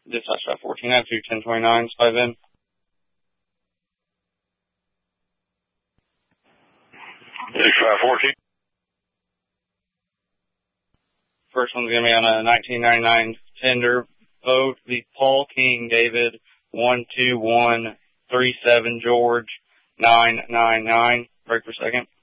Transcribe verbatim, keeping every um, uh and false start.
Dispatch five fourteen, I have two ten twenty-nines, five in. five fourteen. First one's going to be on a nineteen ninety-nine tender boat, the Paul King David, one two one three seven George, nine nine nine. Break per second.